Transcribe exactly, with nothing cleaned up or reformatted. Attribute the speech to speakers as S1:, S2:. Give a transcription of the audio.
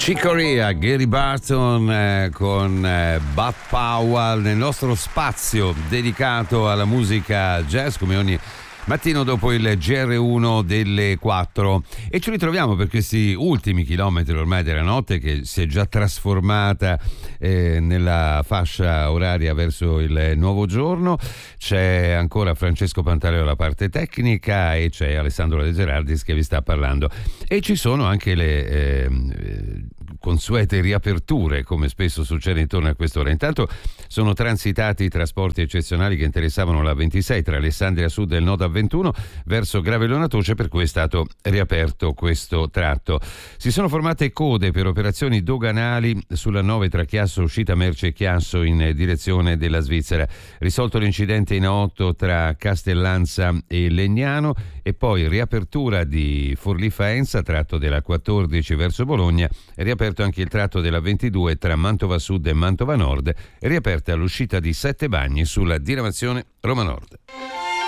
S1: Chick Corea, Gary Barton eh, con eh, Bud Powell nel nostro spazio dedicato alla musica jazz, come ogni mattino dopo il G R uno delle quattro, e ci ritroviamo per questi ultimi chilometri ormai della notte, che si è già trasformata eh, nella fascia oraria verso il nuovo giorno. C'è ancora Francesco Pantaleo alla parte tecnica e c'è Alessandro De Gerardis che vi sta parlando, e ci sono anche le eh, consuete riaperture, come spesso succede intorno a quest'ora. Intanto sono transitati i trasporti eccezionali che interessavano la ventisei tra Alessandria Sud e il Nodo A ventuno verso Gravellona Toce, per cui è stato riaperto questo tratto. Si sono formate code per operazioni doganali sulla nove tra Chiasso uscita Merce e Chiasso in direzione della Svizzera. Risolto l'incidente in A otto tra Castellanza e Legnano, e poi riapertura di Forlì Faenza, tratto della quattordici verso Bologna, riaperto anche il tratto della ventidue tra Mantova Sud e Mantova Nord, riaperta l'uscita di Sette Bagni sulla diramazione Roma Nord.